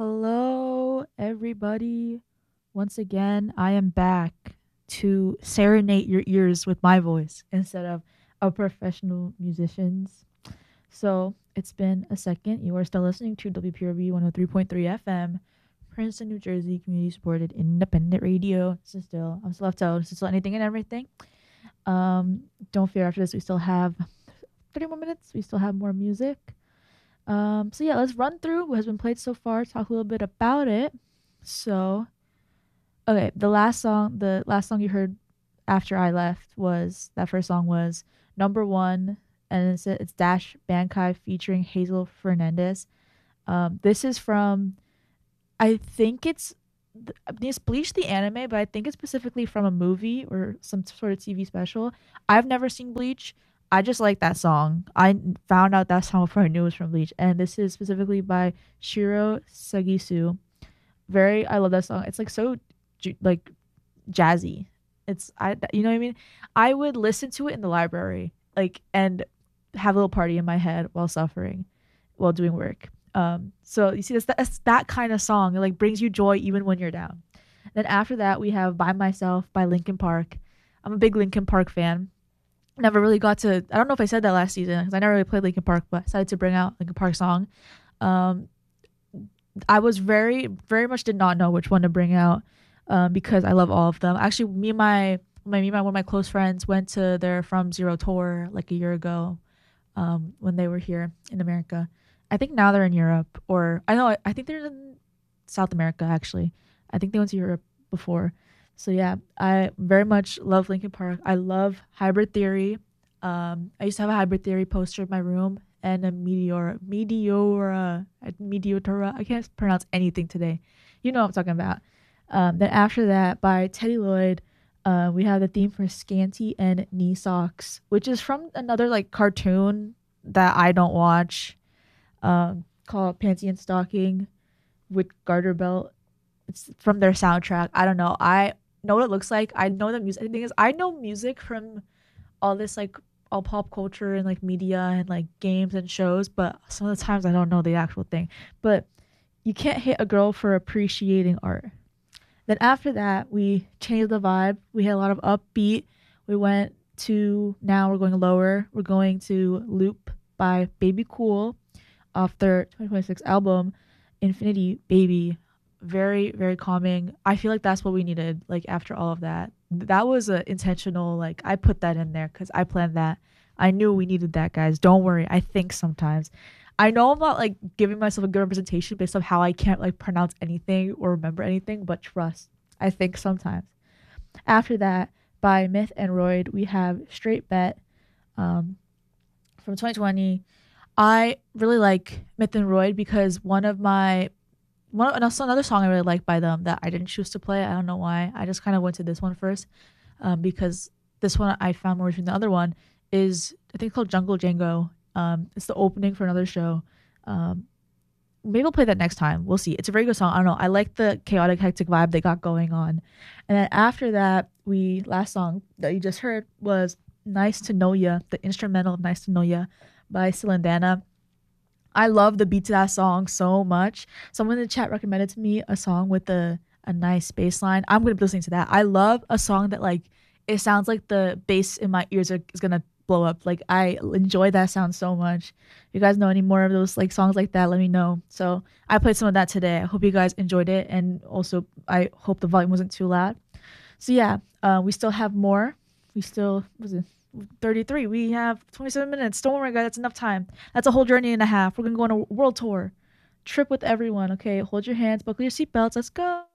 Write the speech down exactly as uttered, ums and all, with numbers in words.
Hello, everybody. Once again, I am back to serenade your ears with my voice instead of a professional musician's. So it's been a second. You are still listening to W P R B one oh three point three F M, Princeton, New Jersey, community supported independent radio. This is still, I'm still left out. This is still anything and everything. Um, don't fear, after this, we still have thirty more minutes. We still have more music. Um, so yeah, let's run through what has been played so far, talk a little bit about it. So, okay, the last song, the last song you heard after I left was that first song was number one, and it's it's Dash Bankai featuring Hazel Fernandez. Um, this is from, I think it's it's Bleach the anime, but I think it's specifically from a movie or some sort of T V special. I've never seen Bleach. I just like that song. I found out that song before I knew it was from Bleach, and this is specifically by Shiro Sagisu. Very, I love that song. It's like so, like jazzy. It's I, you know what I mean. I would listen to it in the library, like, and have a little party in my head while suffering, while doing work. Um, so you see, that's, that's that kind of song. It like brings you joy even when you're down. Then after that, we have "By Myself" by Linkin Park. I'm a big Linkin Park fan. Never really got to. I don't know if I said that last season because I never really played Linkin Park, but I decided to bring out Linkin Park song. Um, I was very, very much did not know which one to bring out um, because I love all of them. Actually, me and my, my me and my one of my close friends went to their From Zero tour like a year ago um, when they were here in America. I think now they're in Europe, or I know I think they're in South America actually. I think they went to Europe before. So yeah, I very much love Linkin Park. I love Hybrid Theory. Um, I used to have a Hybrid Theory poster in my room and a Meteor, Meteora, Meteora. I can't pronounce anything today. You know what I'm talking about. Um, then after that, by Teddy Lloyd, uh, we have the theme for Scanty and Knee Socks, which is from another like cartoon that I don't watch, um, called Panty and Stocking with Garter Belt. It's from their soundtrack. I don't know. I know what it looks like. I know the music. The thing is, I know music from all this like all pop culture and like media and like games and shows, but some of the times I don't know the actual thing. But you can't hit a girl for appreciating art. Then after that, we changed the vibe. We had a lot of upbeat. We went to now we're going lower. We're going to Loop by Baby Cool off their twenty twenty-six album Infinity Baby. Very, very calming. I feel like that's what we needed, like after all of that. That was a intentional, like I put that in there because I planned that. I knew we needed that, guys. Don't worry. I think sometimes. I know I'm not like giving myself a good representation based on how I can't like pronounce anything or remember anything, but trust. I think sometimes. After that, by Myth and Royd, we have Straight Bet um, from twenty twenty. I really like Myth and Royd because one of my one and also another song I really like by them that I didn't choose to play. I don't know why. I just kind of went to this one first um, because this one I found more interesting than the other one is I think it's called Jungle Django. Um, it's the opening for another show. Um, maybe I'll play that next time. We'll see. It's a very good song. I don't know. I like the chaotic, hectic vibe they got going on. And then after that, we last song that you just heard was "Nice to Know Ya," the instrumental of "Nice to Know Ya" by Silendana. I love the beat to that song so much. Someone in the chat recommended to me a song with a, a nice bass line. I'm gonna be listening to that. I love a song that like it sounds like the bass in my ears are, is gonna blow up. Like I enjoy that sound so much. If you guys know any more of those like songs like that, let me know. So I played some of that today. I hope you guys enjoyed it, and also I hope the volume wasn't too loud. So yeah, uh, we still have more. We still was it thirty-three. We have twenty-seven minutes. Don't worry, guys. That's enough time. That's a whole journey and a half. We're going to go on a world tour. Trip with everyone, okay? Hold your hands, buckle your seatbelts. Let's go.